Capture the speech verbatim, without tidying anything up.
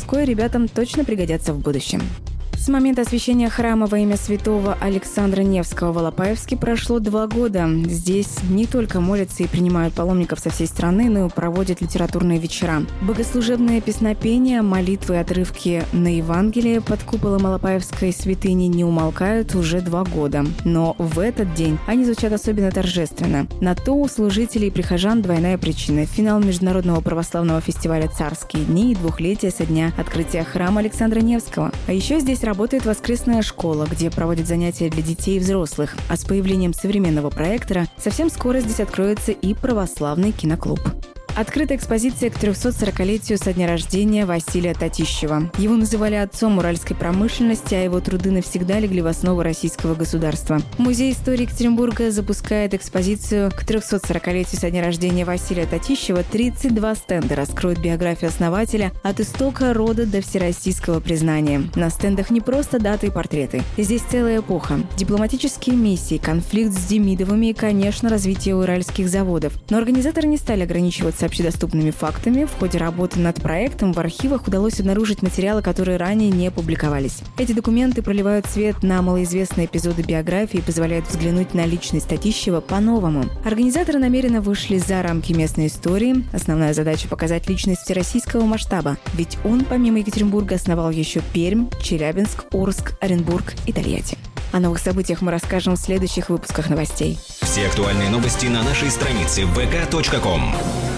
мастерской ребятам точно пригодятся в будущем. С момента освящения храма во имя святого Александра Невского в Алапаевске прошло два года. Здесь не только молятся и принимают паломников со всей страны, но и проводят литературные вечера. Богослужебные песнопения, молитвы и отрывки на Евангелие под куполом Алапаевской святыни не умолкают уже два года. Но в этот день они звучат особенно торжественно. На то у служителей и прихожан двойная причина. Финал Международного православного фестиваля «Царские дни» и двухлетие со дня открытия храма Александра Невского. А еще здесь работает воскресная школа, где проводят занятия для детей и взрослых. А с появлением современного проектора совсем скоро здесь откроется и православный киноклуб. Открыта экспозиция к трехсотсорокалетию со дня рождения Василия Татищева. Его называли отцом уральской промышленности, а его труды навсегда легли в основу российского государства. Музей истории Екатеринбурга запускает экспозицию к трехсотсорокалетию со дня рождения Василия Татищева. тридцать два стенда раскроют биографию основателя от истока рода до всероссийского признания. На стендах не просто даты и портреты. Здесь целая эпоха. Дипломатические миссии, конфликт с Демидовыми и, конечно, развитие уральских заводов. Но организаторы не стали ограничиваться общедоступными фактами. В ходе работы над проектом в архивах удалось обнаружить материалы, которые ранее не публиковались. Эти документы проливают свет на малоизвестные эпизоды биографии и позволяют взглянуть на личность Татищева по-новому. Организаторы намеренно вышли за рамки местной истории. Основная задача – показать личность всероссийского масштаба. Ведь он, помимо Екатеринбурга, основал еще Пермь, Челябинск, Орск, Оренбург и Тольятти. О новых событиях мы расскажем в следующих выпусках новостей. Все актуальные новости на нашей странице вэ ка точка ком.